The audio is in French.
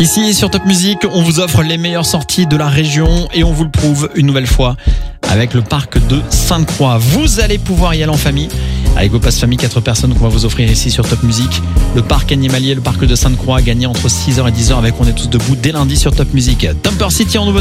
Ici sur Top Music, on vous offre les meilleures sorties de la région et on vous le prouve une nouvelle fois avec le parc de Sainte-Croix. Vous allez pouvoir y aller en famille avec vos passes famille, 4 personnes qu'on va vous offrir ici sur Top Music. Le parc animalier, le parc de Sainte-Croix, gagné entre 6h et 10h avec On est tous debout dès lundi sur Top Music. Dumper City en nouveau.